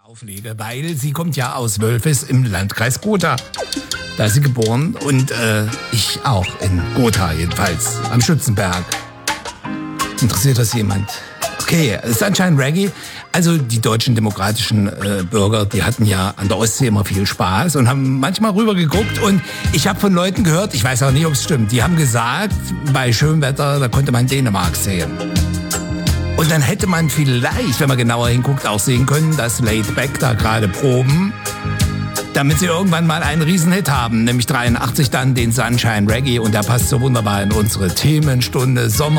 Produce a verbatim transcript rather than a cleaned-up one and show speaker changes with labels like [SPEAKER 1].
[SPEAKER 1] auflege, weil sie kommt ja aus Wölfes im Landkreis Gotha. Da ist sie geboren und äh, ich auch in Gotha jedenfalls, am Schützenberg. Interessiert das jemand? Okay, es ist anscheinend Reggae. Also die deutschen demokratischen äh, Bürger, die hatten ja an der Ostsee immer viel Spaß und haben manchmal rüber geguckt. Und ich habe von Leuten gehört, ich weiß auch nicht, ob es stimmt, die haben gesagt, bei schönem Wetter, da konnte man Dänemark sehen. Und dann hätte man vielleicht, wenn man genauer hinguckt, auch sehen können, dass Laid Back da gerade proben, damit sie irgendwann mal einen Riesenhit haben, nämlich dreiundachtzig dann den Sunshine Reggae. Und der passt so wunderbar in unsere Themenstunde Sommer.